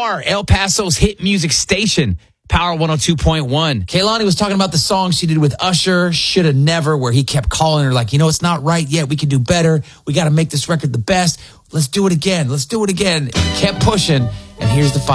WPR, El Paso's hit music station, Power 102.1. Kehlani was talking about the song she did with Usher, Shoulda Never, where he kept calling her like, it's not right yet. We can do better. We got to make this record the best. Let's do it again. Let's do it again. Kept pushing. And here's the